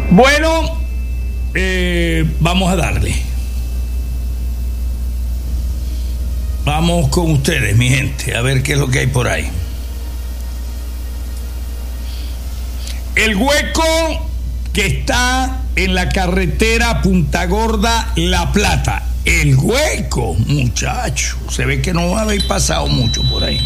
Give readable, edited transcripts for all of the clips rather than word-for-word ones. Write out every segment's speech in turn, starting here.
Bueno, vamos a darle. Vamos con ustedes, mi gente, a ver qué es lo que hay por ahí. El hueco que está en la carretera Punta Gorda La Plata. El hueco, muchacho. Se ve que no habéis pasado mucho por ahí.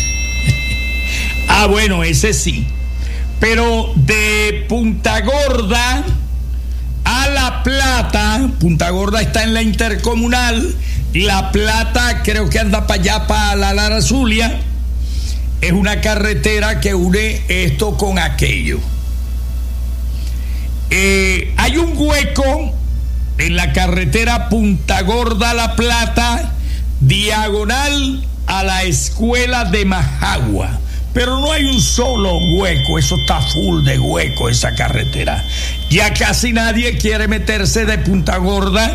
Ah, bueno, ese sí. Pero de Punta Gorda a La Plata, Punta Gorda está en la intercomunal, La Plata creo que anda para allá, para la Lara Zulia. Es una carretera que une esto con aquello. Hay un hueco en la carretera Punta Gorda La Plata, diagonal a la escuela de Majagua. Pero no hay un solo hueco, eso está full de hueco esa carretera. Ya casi nadie quiere meterse de Punta Gorda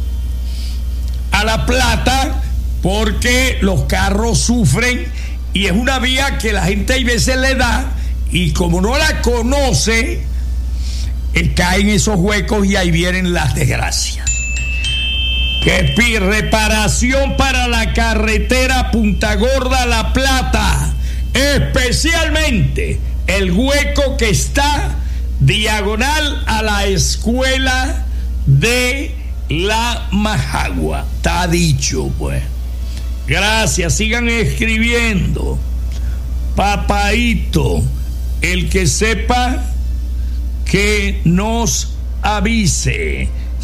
a La Plata porque los carros sufren y es una vía que la gente a veces le da y como no la conoce, caen esos huecos y ahí vienen las desgracias. Que reparación para la carretera Punta Gorda La Plata, especialmente el hueco que está diagonal a la escuela de la Majagua. Está dicho, pues. Gracias, sigan escribiendo. Papaito, el que sepa que nos avise.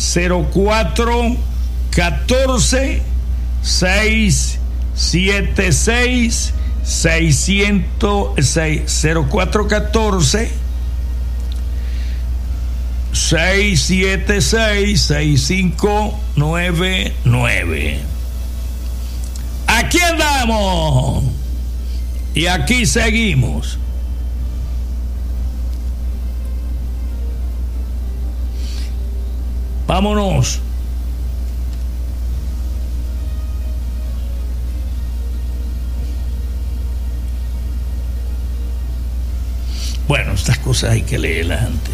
0414 676 0414 676 6599. Aquí andamos y aquí seguimos. Vámonos. Bueno, estas cosas hay que leerlas antes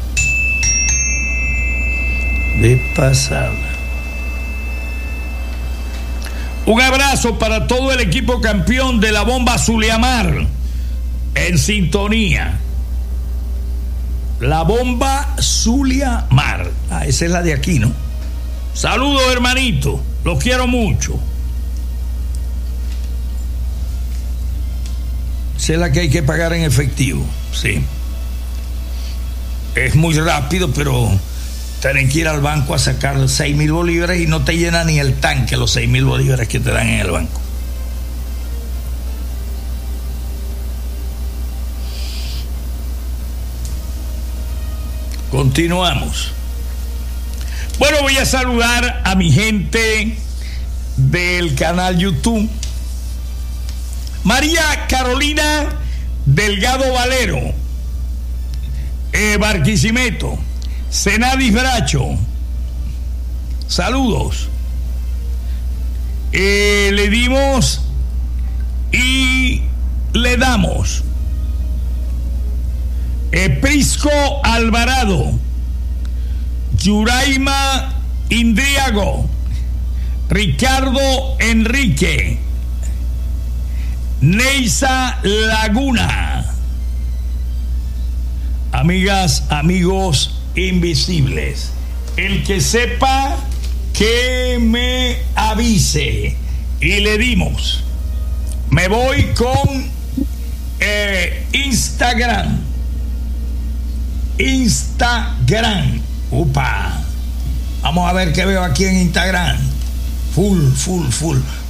de pasada. Un abrazo para todo el equipo campeón de la bomba Zuliamar en sintonía. La bomba Zuliamar. Ah, esa es la de aquí, ¿no? Saludos, hermanito. Los quiero mucho. Esa es la que hay que pagar en efectivo. Sí. Es muy rápido, pero tienen que ir al banco a sacar 6.000 bolívares y no te llena ni el tanque los 6.000 bolívares que te dan en el banco. Continuamos. Bueno, voy a saludar a mi gente del canal YouTube. María Carolina Delgado Valero, Barquisimeto, Senadis Bracho, saludos. Le dimos y le damos. Prisco Alvarado, Yuraima Indriago, Ricardo Enrique, Neisa Laguna. Amigas, amigos invisibles, el que sepa que me avise. Y le dimos. Me voy con Instagram. Upa. Vamos a ver qué veo aquí en Instagram. Full.